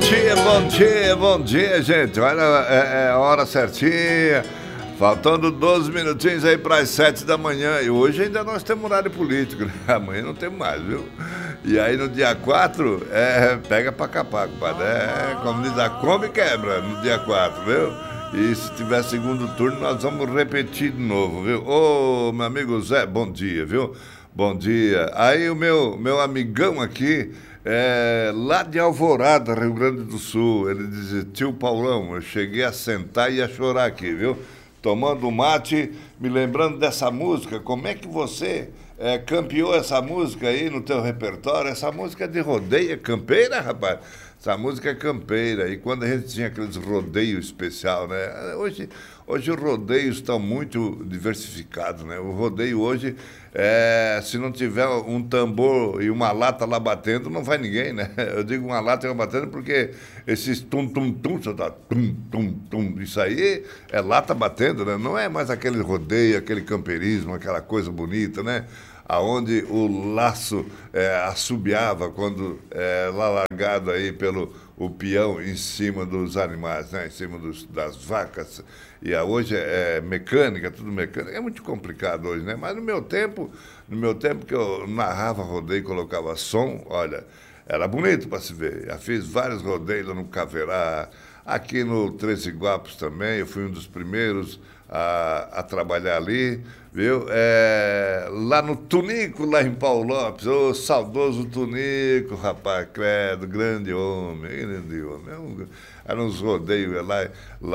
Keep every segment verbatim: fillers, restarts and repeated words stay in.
dia, bom dia, bom dia, gente. Olha, é, é a hora certinha. Faltando doze minutinhos aí para as sete da manhã. E hoje ainda nós temos horário político, né? Amanhã não temos mais, viu? E aí no dia quatro, é, pega pra capar, compadre. É, como diz, a come quebra no dia quatro, viu? E se tiver segundo turno, nós vamos repetir de novo, viu? Ô, meu amigo Zé, bom dia, viu? Bom dia. Aí o meu, meu amigão aqui, é, lá de Alvorada, Rio Grande do Sul, ele dizia, tio Paulão, eu cheguei a sentar e a chorar aqui, viu? Tomando mate, me lembrando dessa música, como é que você é, campeou essa música aí no teu repertório? Essa música é de rodeio, é campeira, rapaz? Essa música é campeira, e quando a gente tinha aqueles rodeios especial, né? Hoje, hoje os rodeios estão muito diversificados, né? O rodeio hoje, é, se não tiver um tambor e uma lata lá batendo, não vai ninguém, né? Eu digo uma lata e uma batendo porque esses tum-tum-tum, tá tum-tum-tum, isso aí é lata batendo, né? Não é mais aquele rodeio, aquele campeirismo, aquela coisa bonita, né? Aonde o laço é, assobiava quando é, lá largado aí pelo o peão em cima dos animais, né? Em cima dos, das vacas. E a, hoje é mecânica, tudo mecânico. É muito complicado hoje, né? Mas no meu tempo, no meu tempo que eu narrava rodeio e colocava som, olha, era bonito para se ver. Já fiz vários rodeios lá no Caverá, aqui no Três Iguapos também, eu fui um dos primeiros a, a trabalhar ali, viu? É, lá no Tunico, lá em Paulo Lopes, ô saudoso Tunico, rapaz, credo, grande homem, grande homem. É um, era uns rodeios lá,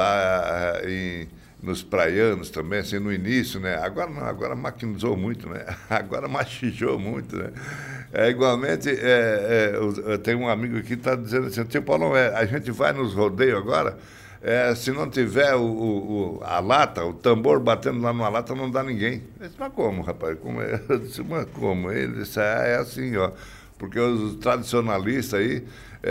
lá em, nos praianos também, assim, no início, né? Agora não, agora maquinizou muito, né? Agora machijou muito, né? É, igualmente, é, é, eu, eu tenho um amigo aqui que está dizendo assim, tipo, Paulo, é, a gente vai nos rodeios agora, é, se não tiver o, o, a lata, o tambor batendo lá numa lata, não dá ninguém. Eu disse, mas como, rapaz? Como é? Eu disse, mas como? Ele disse, ah, é assim, ó, porque os tradicionalistas aí,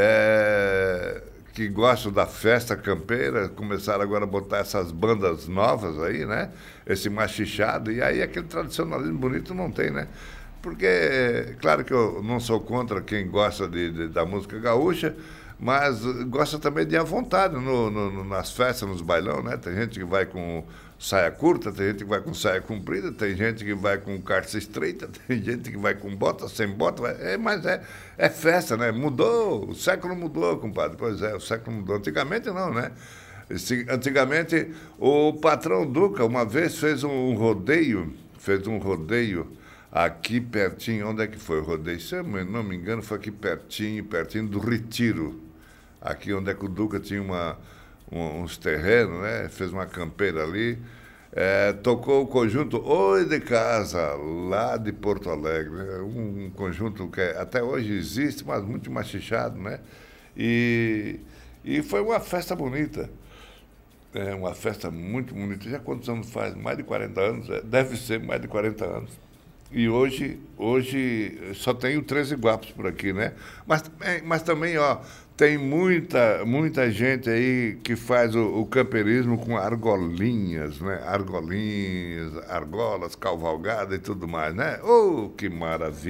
é, que gostam da festa campeira, começaram agora a botar essas bandas novas aí, né? Esse machichado, e aí aquele tradicionalismo bonito não tem, né? Porque, claro que eu não sou contra quem gosta de, de, da música gaúcha, mas gosta também de à vontade no, no, nas festas, nos bailão, né? Tem gente que vai com saia curta, tem gente que vai com saia comprida, tem gente que vai com calça estreita, tem gente que vai com bota, sem bota, é, mas é, é festa, né? Mudou, o século mudou, compadre. Pois é, o século mudou. Antigamente não, né? Antigamente o patrão Duca uma vez fez um rodeio, fez um rodeio aqui pertinho, onde é que foi o rodeio? Se eu não me engano, foi aqui pertinho, pertinho do Retiro. Aqui onde é que o Duca tinha uma, um, uns terrenos, né? Fez uma campeira ali. É, tocou o conjunto Oi de Casa, lá de Porto Alegre. Né? Um, um conjunto que até hoje existe, mas muito machichado, né? E, e foi uma festa bonita. É uma festa muito bonita. Já quantos anos faz? Mais de quarenta anos? É, deve ser mais de quarenta anos. E hoje, hoje só tem o Três Iguapos por aqui, né? Mas, mas também, ó, tem muita, muita gente aí que faz o, o campeirismo com argolinhas, né? Argolinhas, argolas, cavalgada e tudo mais, né? Oh, que maravilha!